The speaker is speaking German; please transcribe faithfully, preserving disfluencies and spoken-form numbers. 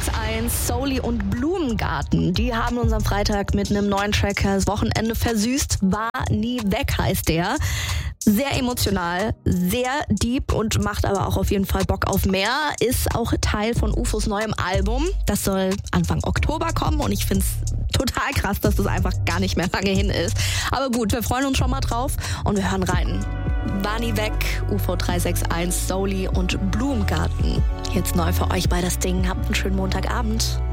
sechs eins, Soly und Blumengarten. Die haben uns am Freitag mit einem neuen Track das Wochenende versüßt. War nie weg, heißt der. Sehr emotional, sehr deep und macht aber auch auf jeden Fall Bock auf mehr. Ist auch Teil von U F Os neuem Album. Das soll Anfang Oktober kommen und ich finde es total krass, dass das einfach gar nicht mehr lange hin ist. Aber gut, wir freuen uns schon mal drauf und wir hören rein. War nie weg, U F O drei sechs eins, Soly und Blumengarten. Jetzt neu für euch bei das Ding. Habt einen schönen Montagabend.